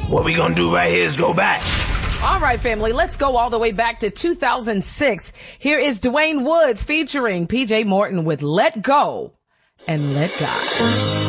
what we gonna do right here is go back. All right, family, let's go all the way back to 2006. Here is Dwayne Woods featuring PJ Morton with Let Go and Let God.